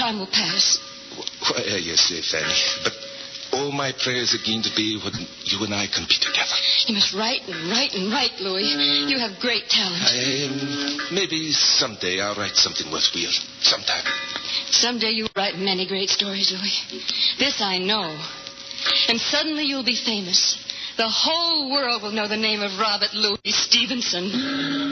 time will pass. Why, yes, Fanny. But all my prayers are going to be when you and I can be together. You must write and write and write, Louis. You have great talent. Maybe someday I'll write something worthwhile. Sometime. Someday you'll write many great stories, Louis. This I know. And suddenly you'll be famous. The whole world will know the name of Robert Louis Stevenson.